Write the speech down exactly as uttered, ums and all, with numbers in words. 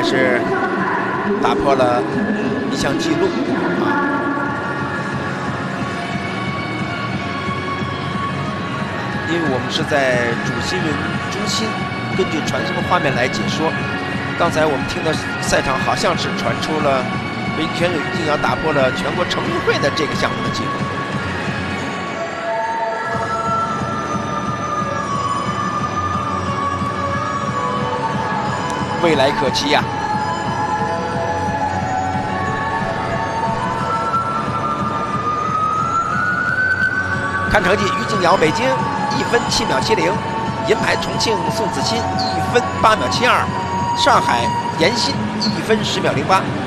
也是打破了一项纪录啊！因为我们是在主新闻中心根据传送的画面来解说。刚才我们听到赛场好像是传出了北京选手已经要打破了全国成运会的这个项目的记录。未来可期呀、啊！看成绩，于静瑶北京一分七秒七零，银牌重庆宋子欣一分八秒七二，上海闫鑫一分十秒零八。